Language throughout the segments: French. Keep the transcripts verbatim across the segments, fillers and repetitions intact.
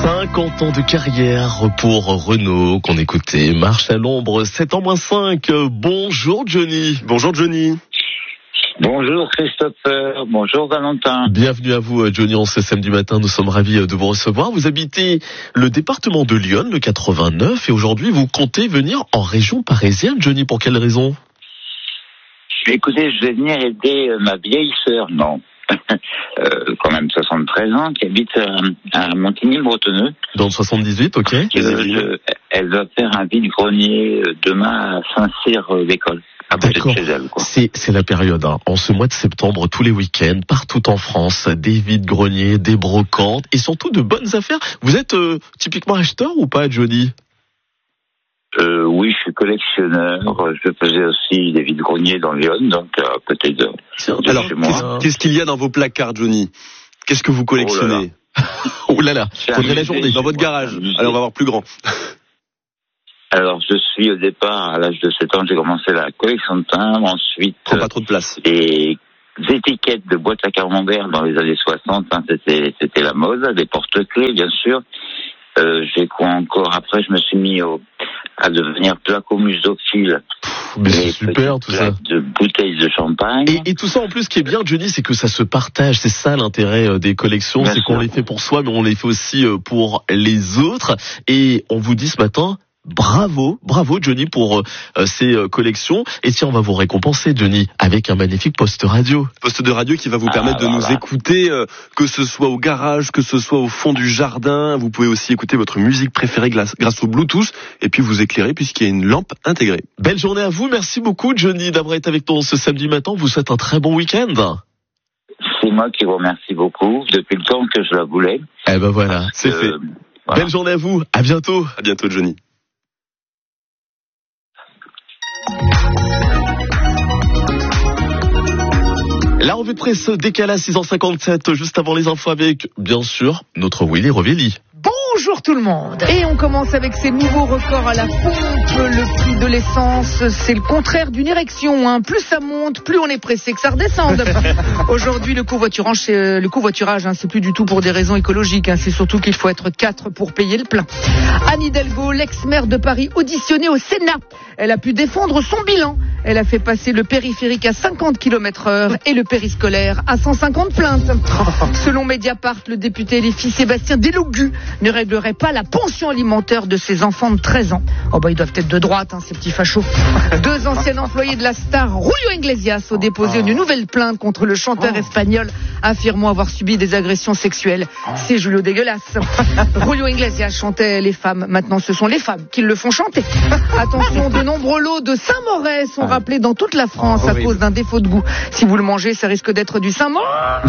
cinquante ans de carrière pour Renault qu'on écoutait. Marche à l'ombre, sept ans moins cinq. Bonjour Johnny. Bonjour Johnny. Bonjour Christopher, bonjour Valentin. Bienvenue à vous Johnny, en ce samedi matin, nous sommes ravis de vous recevoir. Vous habitez le département de Lyon, le quatre-vingt-neuf, et aujourd'hui vous comptez venir en région parisienne. Johnny, pour quelle raison? Écoutez, je vais venir aider ma vieille sœur, non, euh, quand même soixante-treize ans, qui habite à, à Montigny-le-Bretonneux. Dans le soixante-dix-huit, ok. Euh, je, elle va faire un vide-grenier demain à Saint-Cyr-l'École. D'accord, c'est, c'est la période, hein. En ce mois de septembre, tous les week-ends, partout en France, des vides-greniers, des brocantes et surtout de bonnes affaires. Vous êtes euh, typiquement acheteur ou pas, Johnny? euh, Oui, je suis collectionneur. Je faisais aussi des vides-greniers dans Lyon, donc à côté de, de Alors, chez moi. Qu'est-ce, qu'est-ce qu'il y a dans vos placards, Johnny? Qu'est-ce que vous collectionnez? Oh là là, faudrait la journée. Dans votre garage. Allez, on va voir plus grand. Alors, je suis au départ, à l'âge de sept ans, j'ai commencé la collection de timbres, ensuite... Prends pas trop de place. Des étiquettes de boîtes à camembert dans les années soixante, hein, c'était, c'était la mode, des porte-clés, bien sûr. Euh, j'ai quoi encore? Après, je me suis mis au, à devenir placomusophile. Mais c'est super tout ça. De bouteilles de champagne. Et, et tout ça en plus, ce qui est bien, Johnny, c'est que ça se partage. C'est ça l'intérêt des collections, bien c'est sûr. Qu'on les fait pour soi, mais on les fait aussi pour les autres. Et on vous dit ce matin... Bravo, bravo Johnny pour euh, ces euh, collections. Et tiens, on va vous récompenser, Johnny, avec un magnifique poste radio. Poste de radio qui va vous permettre ah, de voilà. nous écouter, euh, que ce soit au garage, que ce soit au fond du jardin. Vous pouvez aussi écouter votre musique préférée grâce, grâce au Bluetooth et puis vous éclairer puisqu'il y a une lampe intégrée. Belle journée à vous. Merci beaucoup, Johnny, d'avoir été avec nous ce samedi matin. On vous souhaite un très bon week-end. C'est moi qui vous remercie beaucoup depuis le temps que je la voulais. Eh ben voilà, c'est euh, fait. Voilà. Belle journée à vous. À bientôt. À bientôt, Johnny. La revue de presse décale à six heures cinquante-sept, juste avant les infos avec, bien sûr, notre Willy Rovelli. Bonjour tout le monde. Et on commence avec ces nouveaux records à la pompe. Le prix de l'essence, c'est le contraire d'une érection, hein. Plus ça monte, plus on est pressé que ça redescende. Aujourd'hui, le covoiturage, c'est, le covoiturage, hein, c'est plus du tout pour des raisons écologiques, hein. C'est surtout qu'il faut être quatre pour payer le plein. Anne Hidalgo, l'ex-maire de Paris, auditionnée au Sénat. Elle a pu défendre son bilan. Elle a fait passer le périphérique à cinquante kilomètres heure et le périscolaire à cent cinquante plaintes. Selon Mediapart, le député L F I Sébastien Delougu ne réglerait pas la pension alimentaire de ses enfants de treize ans. Oh bah ils doivent être de droite, hein, ces petits fachos. Deux anciens employés de la star Julio Iglesias ont déposé une nouvelle plainte contre le chanteur espagnol, affirmant avoir subi des agressions sexuelles. C'est Julio dégueulasse. Julio Iglesias chantait les femmes, maintenant ce sont les femmes qui le font chanter. Attention, de nombreux lots de Saint-Moret sont rappelés dans toute la France à cause d'un défaut de goût. Si vous le mangez, ça risque d'être du Saint-Moret.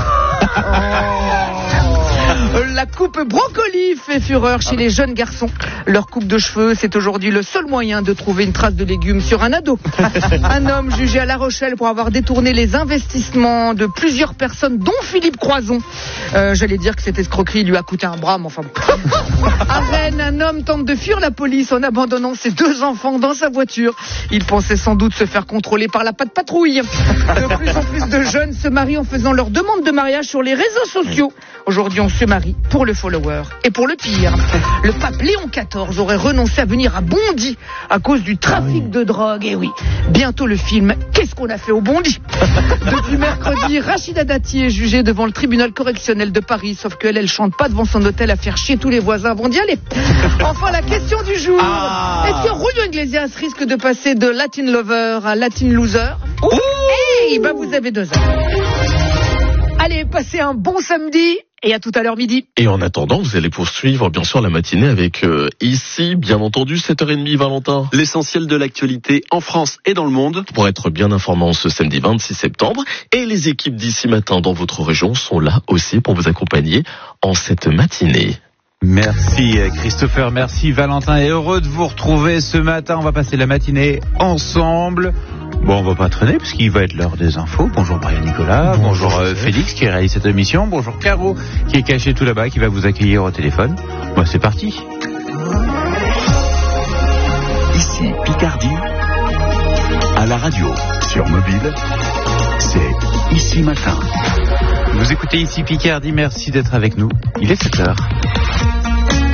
La coupe brocoli fait fureur chez les jeunes garçons. Leur coupe de cheveux, c'est aujourd'hui le seul moyen de trouver une trace de légumes sur un ado. Un homme jugé à La Rochelle pour avoir détourné les investissements de plusieurs personnes, dont Philippe Croizon. Euh, j'allais dire que cette escroquerie lui a coûté un bras, mais enfin bon. À Rennes, un homme tente de fuir la police en abandonnant ses deux enfants dans sa voiture. Il pensait sans doute se faire contrôler par la patte patrouille. De plus en plus de jeunes se marient en faisant leur demande de mariage sur les réseaux sociaux. Aujourd'hui, on se marie pour le follower et pour le pire. Le pape Léon quatorze aurait renoncé à venir à Bondy à cause du trafic de drogue. Et oui, bientôt le film « Qu'est-ce qu'on a fait au Bondy ?» Depuis mercredi, Rachida Dati est jugée devant le tribunal correctionnel de Paris, sauf qu'elle, elle chante pas devant son hôtel à faire chier tous les voisins avant d'y aller. Enfin, la question du jour. Ah. Est-ce que Julio Iglesias risque de passer de Latin Lover à Latin Loser? Hey, bah vous avez deux heures. Allez, passez un bon samedi. Et à tout à l'heure midi. Et en attendant, vous allez poursuivre bien sûr la matinée avec euh, ici, bien entendu, sept heures trente, Valentin. L'essentiel de l'actualité en France et dans le monde. Pour être bien informant ce samedi vingt-six septembre. Et les équipes d'ici matin dans votre région sont là aussi pour vous accompagner en cette matinée. Merci Christopher, merci Valentin. Et heureux de vous retrouver ce matin. On va passer la matinée ensemble. Bon, on va pas traîner parce qu'il va être l'heure des infos. Bonjour Marie-Nicolas, bonjour, bonjour euh, Félix qui réalise cette émission, bonjour Caro qui est caché tout là-bas, qui va vous accueillir au téléphone. Bon, c'est parti. Ici Picardie, à la radio, sur mobile, c'est Ici Matin. Vous écoutez Ici Picardie, merci d'être avec nous. Il est sept heures.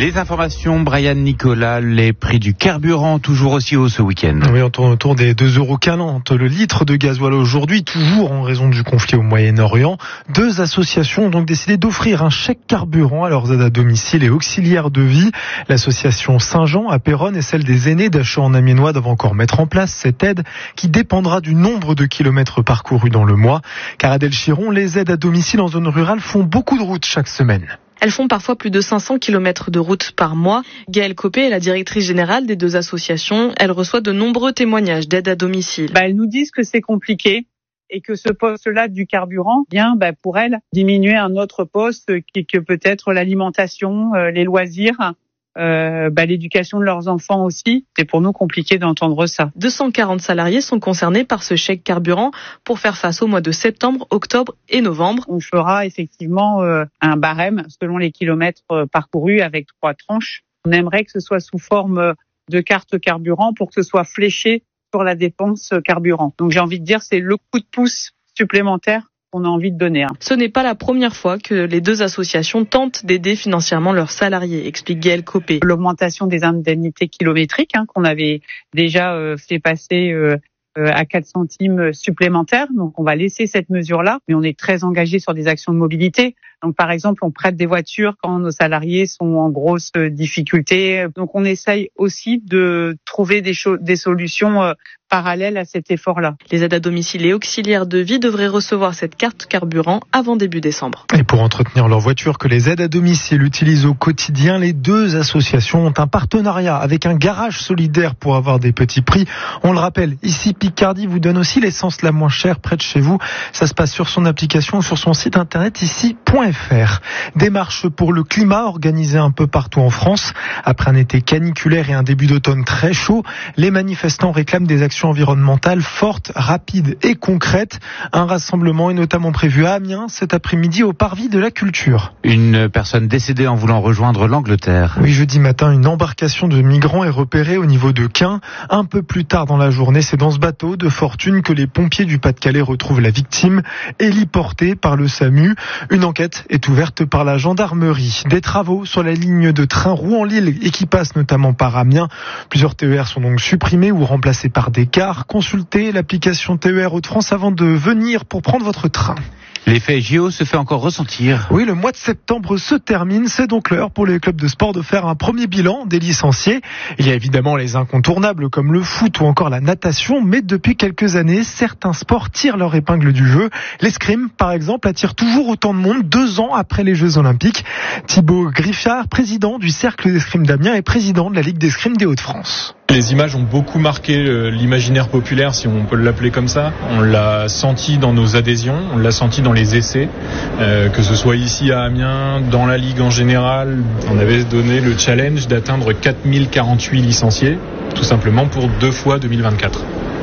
Les informations, Brian Nicolas, les prix du carburant toujours aussi hauts ce week-end. Oui, on tourne autour des deux euros quarante le litre de gasoil aujourd'hui, toujours en raison du conflit au Moyen-Orient. Deux associations ont donc décidé d'offrir un chèque carburant à leurs aides à domicile et auxiliaires de vie. L'association Saint-Jean à Péronne et celle des aînés d'Achaux en Amiénois doivent encore mettre en place cette aide qui dépendra du nombre de kilomètres parcourus dans le mois. Car à Delchiron, les aides à domicile en zone rurale font beaucoup de routes chaque semaine. Elles font parfois plus de cinq cents kilomètres de route par mois. Gaëlle Copé est la directrice générale des deux associations. Elle reçoit de nombreux témoignages d'aide à domicile. Bah, elles nous disent que c'est compliqué et que ce poste-là du carburant, bien, bah, pour elles, diminuer un autre poste qui que peut-être l'alimentation, euh, les loisirs, euh, bah, l'éducation de leurs enfants aussi. C'est pour nous compliqué d'entendre ça. deux cent quarante salariés sont concernés par ce chèque carburant pour faire face au mois de septembre, octobre et novembre. On fera effectivement euh, un barème selon les kilomètres parcourus avec trois tranches. On aimerait que ce soit sous forme de carte carburant pour que ce soit fléché sur la dépense carburant. Donc j'ai envie de dire c'est le coup de pouce supplémentaire qu'on a envie de donner. Hein. Ce n'est pas la première fois que les deux associations tentent d'aider financièrement leurs salariés, explique Gaëlle Copé. L'augmentation des indemnités kilométriques hein, qu'on avait déjà euh, fait passer euh, euh, à quatre centimes supplémentaires. Donc on va laisser cette mesure-là, mais on est très engagé sur des actions de mobilité. Donc par exemple, on prête des voitures quand nos salariés sont en grosse difficulté. Donc on essaye aussi de trouver des, cho- des solutions euh, parallèles à cet effort-là. Les aides à domicile et auxiliaires de vie devraient recevoir cette carte carburant avant début décembre. Et pour entretenir leur voiture que les aides à domicile utilisent au quotidien, les deux associations ont un partenariat avec un garage solidaire pour avoir des petits prix. On le rappelle, ici Picardie vous donne aussi l'essence la moins chère près de chez vous. Ça se passe sur son application ou sur son site internet ici point f r. Démarche pour le climat organisée un peu partout en France. Après un été caniculaire et un début d'automne très chaud, les manifestants réclament des actions environnementales fortes, rapides et concrètes. Un rassemblement est notamment prévu à Amiens cet après-midi au Parvis de la Culture. Une personne décédée en voulant rejoindre l'Angleterre. Oui, jeudi matin, une embarcation de migrants est repérée au niveau de Caen. Un peu plus tard dans la journée, c'est dans ce bateau de fortune que les pompiers du Pas-de-Calais retrouvent la victime, héliportée par le SAMU. Une enquête est ouverte par la gendarmerie. Des travaux sur la ligne de train Rouen-Lille et qui passe notamment par Amiens. Plusieurs T E R sont donc supprimés ou remplacés par des cars. Consultez l'application T E R Hauts-de-France avant de venir pour prendre votre train. L'effet J O se fait encore ressentir. Oui, le mois de septembre se termine. C'est donc l'heure pour les clubs de sport de faire un premier bilan des licenciés. Il y a évidemment les incontournables comme le foot ou encore la natation, mais depuis quelques années, certains sports tirent leur épingle du jeu. L'escrime, par exemple, attire toujours autant de monde deux ans après les Jeux Olympiques. Thibaut Griffard, président du Cercle d'escrime d'Amiens et président de la Ligue d'escrime des Hauts-de-France. Les images ont beaucoup marqué l'imaginaire populaire, si on peut l'appeler comme ça. On l'a senti dans nos adhésions, on l'a senti dans les essais, euh, que ce soit ici à Amiens, dans la Ligue en général. On avait donné le challenge d'atteindre quatre mille quarante-huit licenciés, tout simplement pour deux fois deux mille vingt-quatre.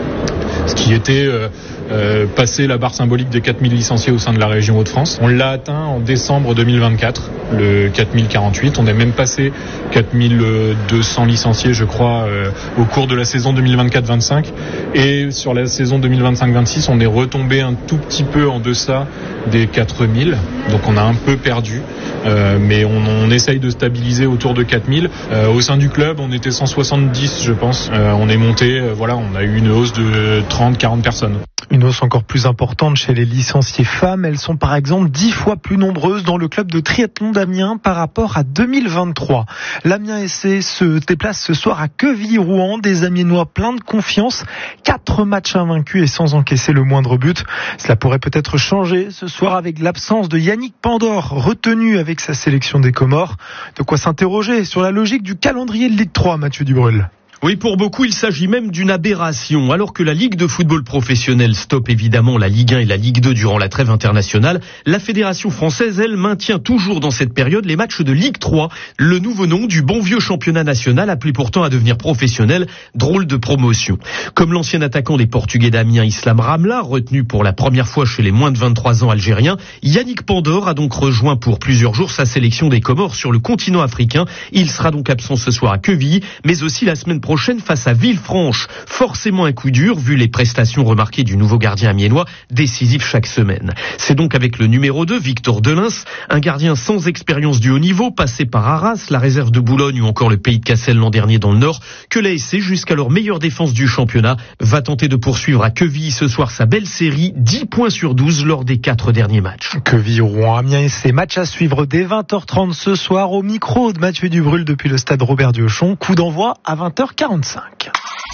Ce qui était euh, euh, passer la barre symbolique des quatre mille licenciés au sein de la région Hauts-de-France. On l'a atteint en décembre deux mille vingt-quatre, le quatre mille quarante-huit. On est même passé quatre mille deux cents licenciés, je crois, euh, au cours de la saison deux mille vingt-quatre vingt-cinq. Et sur la saison deux mille vingt-cinq vingt-six, on est retombé un tout petit peu en deçà des quatre mille. Donc on a un peu perdu. Euh, mais on, on essaye de stabiliser autour de quatre mille. Euh, au sein du club, on était cent soixante-dix, je pense. Euh, on est monté, euh, voilà, on a eu une hausse de trente à quarante personnes. Une hausse encore plus importante chez les licenciés femmes. Elles sont par exemple dix fois plus nombreuses dans le club de triathlon d'Amiens par rapport à deux mille vingt-trois. L'Amiens S C se déplace ce soir à Quevilly-Rouen. Des Amiénois pleins de confiance. Quatre matchs invaincus et sans encaisser le moindre but. Cela pourrait peut-être changer ce soir avec l'absence de Yannick Pandor, retenu avec sa sélection des Comores. De quoi s'interroger sur la logique du calendrier de Ligue trois, Mathieu Dubrul. Oui, pour beaucoup, il s'agit même d'une aberration. Alors que la Ligue de football professionnel stoppe évidemment la Ligue un et la Ligue deux durant la trêve internationale, la Fédération française, elle, maintient toujours dans cette période les matchs de Ligue trois, le nouveau nom du bon vieux championnat national appelé pourtant à devenir professionnel, drôle de promotion. Comme l'ancien attaquant des Portugais d'Amiens, Islam Ramla, retenu pour la première fois chez les moins de vingt-trois ans algériens, Yannick Pandor a donc rejoint pour plusieurs jours sa sélection des Comores sur le continent africain. Il sera donc absent ce soir à Quevilly, mais aussi la semaine prochaine prochaine face à Villefranche. Forcément un coup dur vu les prestations remarquées du nouveau gardien amiénois, décisif chaque semaine. C'est donc avec le numéro deux, Victor Delins, un gardien sans expérience du haut niveau, passé par Arras, la réserve de Boulogne ou encore le Pays de Cassel l'an dernier dans le Nord, que l'A S C, jusqu'alors meilleure défense du championnat, va tenter de poursuivre à Quevilly ce soir sa belle série, dix points sur douze lors des quatre derniers matchs. Quevilly, Rouen, Amiens, c'est match à suivre dès vingt heures trente ce soir au micro de Mathieu Dubrul depuis le stade Robert Diochon. Coup d'envoi à vingt heures quarante-cinq.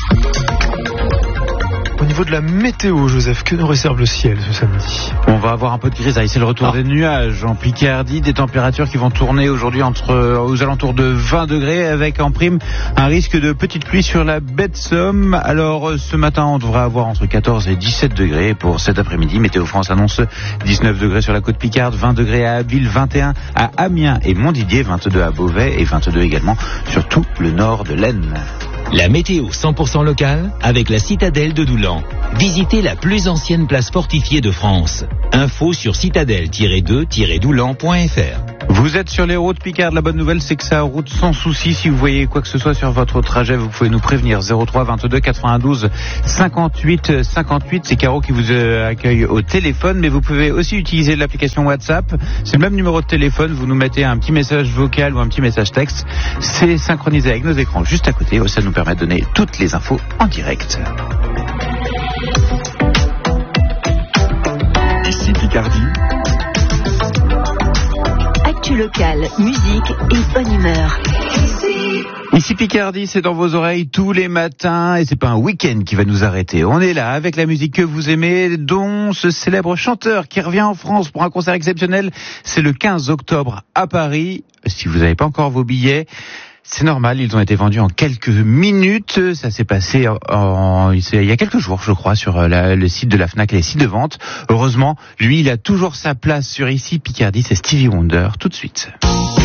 Au niveau de la météo, Joseph, que nous réserve le ciel ce samedi? On va avoir un peu de grisaille, c'est le retour ah. des nuages en Picardie, des températures qui vont tourner aujourd'hui entre aux alentours de vingt degrés avec en prime un risque de petite pluie sur la baie de Somme. Alors ce matin, on devrait avoir entre quatorze et dix-sept degrés pour cet après-midi. Météo France annonce dix-neuf degrés sur la côte Picarde, vingt degrés à Abbeville, vingt et un à Amiens et Montdidier, vingt-deux à Beauvais et vingt-deux également sur tout le nord de l'Aisne. La météo cent pour cent locale avec la citadelle de Doulan. Visitez la plus ancienne place fortifiée de France. Info sur citadelle tiret deux tiret doulan point f r. Vous êtes sur les routes Picarde. La bonne nouvelle, c'est que ça route sans souci. Si vous voyez quoi que ce soit sur votre trajet, vous pouvez nous prévenir. zéro trois vingt-deux quatre-vingt-douze cinquante-huit cinquante-huit. C'est Caro qui vous accueille au téléphone, mais vous pouvez aussi utiliser l'application WhatsApp. C'est le même numéro de téléphone. Vous nous mettez un petit message vocal ou un petit message texte. C'est synchronisé avec nos écrans juste à côté. Ça nous permet de donner toutes les infos en direct. Ici Picardie. Actu locale, musique et bonne humeur. Ici Picardie, c'est dans vos oreilles tous les matins et c'est pas un week-end qui va nous arrêter. On est là avec la musique que vous aimez, dont ce célèbre chanteur qui revient en France pour un concert exceptionnel. C'est le quinze octobre à Paris. Si vous n'avez pas encore vos billets, c'est normal, ils ont été vendus en quelques minutes. Ça s'est passé en, en, il y a quelques jours, je crois, sur la, le site de la Fnac et les sites de vente. Heureusement, lui, il a toujours sa place sur Ici Picardie. C'est Stevie Wonder, tout de suite.